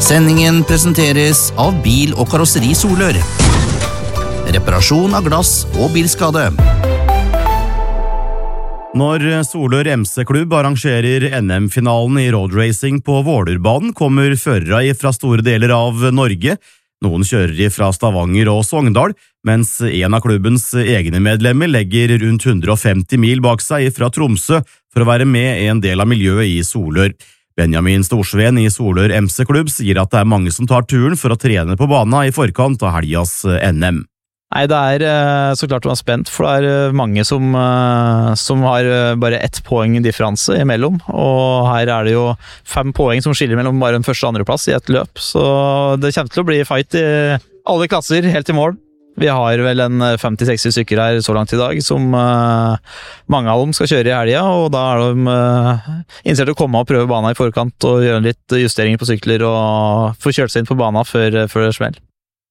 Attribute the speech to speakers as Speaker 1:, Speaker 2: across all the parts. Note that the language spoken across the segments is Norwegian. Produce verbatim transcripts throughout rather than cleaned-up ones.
Speaker 1: Sendingen presenteres av Bil- og Karosseri Solør. Reparasjon av glass og bilskade.
Speaker 2: Når Solør M C-klubb arrangerer N M-finalen i roadracing på Vålerbanen, kommer førere fra store deler av Norge. Noen kjører fra Stavanger og Sogndal, mens en av klubbens egne medlemmer legger rundt hundre og femti mil bak seg fra Tromsø for å være med en del av miljøet i Solør. Benjamin Storsveen i Solør M C-klubb sier at det er mange som tar turen for å trene på bana i forkant av helgas N M.
Speaker 3: Nei, det er så klart man er spent, for det er mange som, som har bare ett poeng differanse imellom, og her er det jo fem poeng som skiller mellom bare en første og andre plass i et løp, så det kommer til å bli fight i alle klasser helt til mål. Vi har vel en femti til seksti stykker her så langt i dag, som uh, mange av dem skal kjøre i helga, og da er de uh, innstilt å komme og prøve banen i forkant og gjøre litt justeringer på sykler og få kjørt seg inn på banen før, før det smell.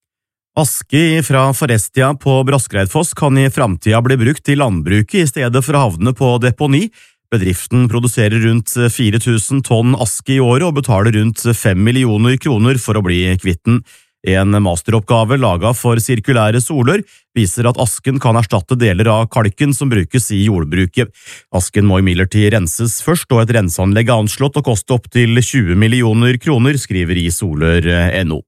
Speaker 2: Aske fra Forestia på Braskereidfoss kan i fremtiden bli brukt til landbruket i stedet for å havne på deponi. Bedriften produserer rundt fire tusen tonn aske i året og betaler rundt fem millioner kroner for å bli kvitten. En masteroppgave laget for Sirkulære Solør viser at asken kan erstatte deler av kalken som brukes i jordbruket. Asken må imidlertid renses først, og et renseanlegg er anslått å koste opp til tjue millioner kroner, skriver i Solør punktum no.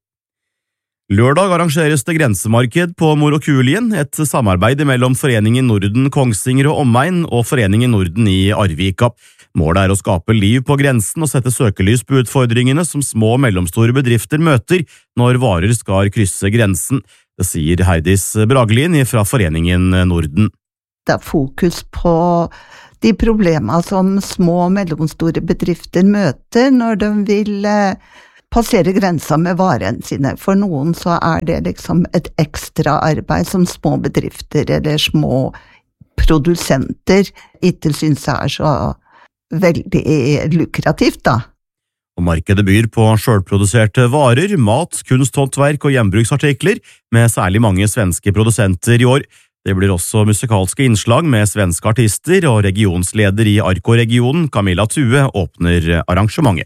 Speaker 2: Lørdag arrangeres det grensemarked på Morokulien, et samarbeid mellom Foreningen Norden Kongsvinger og Omegn og Foreningen Norden i Arvika. Målet er å skape liv på grensen og sette søkelys på utfordringene som små og mellomstore bedrifter møter når varer skal krysse grensen. Det sier Heidis Bragelin fra Foreningen Norden.
Speaker 4: Det er fokus på de problemer som små og mellomstore bedrifter møter når de vil passere grensa med varene sine. For noen så er det liksom et ekstra arbeid som små bedrifter eller små produsenter ikke synes er så veldig lukrativt, da.
Speaker 2: Og markedet byr på selvproduserte varer, mat, kunsthåndverk og hjembruksartikler, med særlig mange svenske produsenter i år. Det blir også musikalske innslag med svenske artister, og regionsleder i Arko-regionen, Camilla Thue, åpner arrangementet.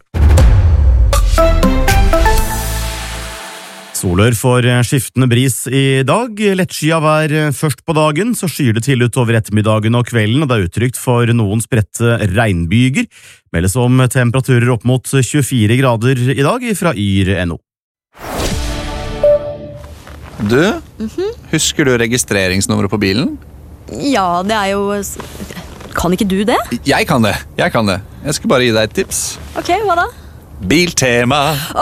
Speaker 2: Solør får skiftende bris i dag. Lettskyet vær først på dagen, så skyer det til utover ettermiddagen og kvelden, og det er utrygt for noen spredte regnbyger. Meldes om temperaturer opp mot tjuefire grader i dag fra yr punktum no.
Speaker 5: Du, mm-hmm. Husker du registreringsnummeret på bilen?
Speaker 6: Ja, det er jo... Kan ikke du det?
Speaker 5: Jeg kan det, jeg kan det. Jeg skal bare gi deg et tips.
Speaker 6: Ok, hva da?
Speaker 5: Biltema.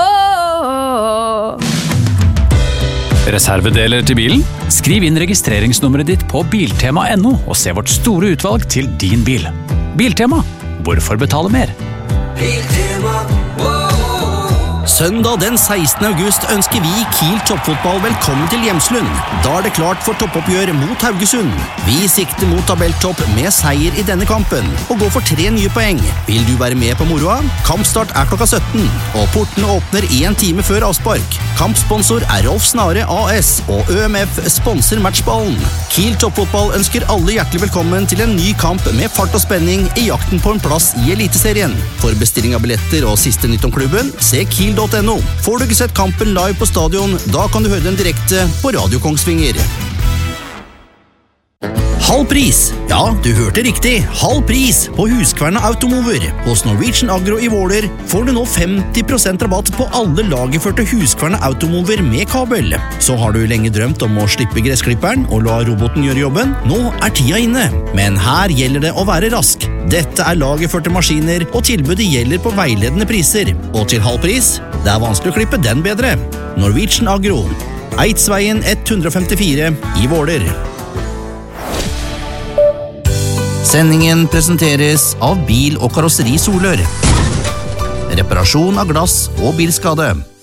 Speaker 6: Åååå!
Speaker 7: Reservedeler til bilen? Skriv inn registreringsnummeret ditt på biltema punktum no og se vårt store utvalg til din bil. Biltema. Hvorfor betale mer?
Speaker 8: Biltema. Søndag den sekstende august ønsker vi Kiel toppfotball velkommen til Hjemslund. Da er det klart for toppoppgjør mot Haugesund. Vi sikter mot tabelltopp med seier i denne kampen, og går for tre nye poeng. Vil du være med på moroa? Kampstart er klokka sytten, og portene åpner en time før avspark. Kampsponsor er Rolf Snare A S, og Ø M F sponser matchballen. Kiel toppfotball ønsker alle hjertelig velkommen til en ny kamp med fart og spenning i jakten på en plass i Eliteserien. For bestilling av billetter og siste nytt om klubben, se kiel punktum no. Får du ikke sett kampen live på stadion, da kan du høre den direkte på Radio Kongsvinger. Halv pris! Ja, du hørte riktig. Halv pris på Huskverna Automover. Hos Norwegian Agro i Våler får du nå femti prosent rabatt på alle lagerførte Huskverna Automover med kabel. Så har du lenge drømt om å slippe gressklipperen og la roboten gjøre jobben. Nå er tida inne, men her gjelder det å være rask. Dette er lagerførte maskiner, og tilbudet gjelder på veiledende priser. Og til halv pris, det er vanskelig å klippe den bedre. Norwegian Agro. Eidsveien ett hundre femtifire i Våler.
Speaker 1: Sendingen presenteres av Bil- og Karosseri Solør. Reparasjon av glass og bilskade.